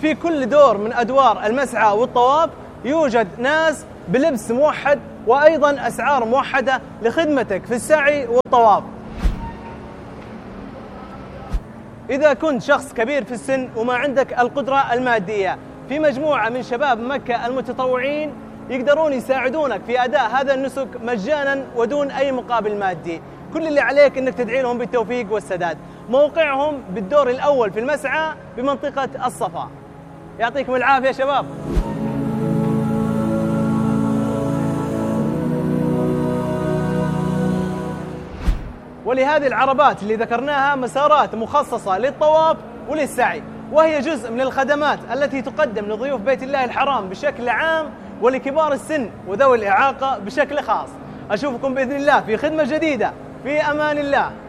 وفي كل دور من أدوار المسعى والطواف يوجد ناس بلبس موحد وأيضا أسعار موحدة لخدمتك في السعي والطواف. إذا كنت شخص كبير في السن وما عندك القدرة المادية، في مجموعة من شباب مكة المتطوعين يقدرون يساعدونك في أداء هذا النسك مجانا ودون أي مقابل مادي. كل اللي عليك أنك تدعي لهم بالتوفيق والسداد. موقعهم بالدور الأول في المسعى بمنطقة الصفا. يعطيكم العافية شباب. ولهذه العربات اللي ذكرناها مسارات مخصصة للطواف وللسعي، وهي جزء من الخدمات التي تقدم لضيوف بيت الله الحرام بشكل عام ولكبار السن وذوي الإعاقة بشكل خاص. أشوفكم بإذن الله في خدمة جديدة، في أمان الله.